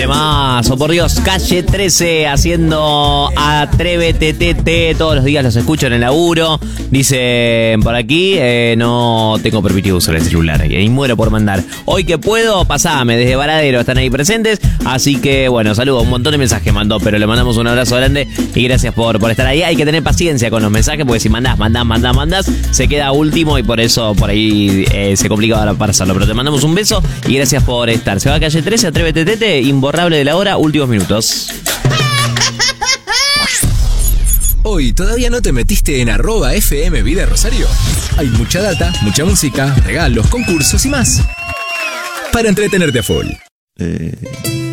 Temazo, por Dios. Calle 13 haciendo Atrévete TT. Todos los días los escucho en el laburo. Dice por aquí, no tengo permitido usar el celular y muero por mandar. Hoy que puedo, pasame desde Varadero, están ahí presentes. Así que bueno, saludos, un montón de mensajes mandó, pero le mandamos un abrazo grande y gracias por estar ahí. Hay que tener paciencia con los mensajes porque si mandás, se queda último y por eso por ahí se complica para hacerlo. Pero te mandamos un beso y gracias por estar. Se va a Calle 13, Atrévete TT, imborrable de la hora, últimos minutos. Hoy todavía no te metiste en @FM Vida Rosario. Hay mucha data, mucha música, regalos, concursos y más para entretenerte a full.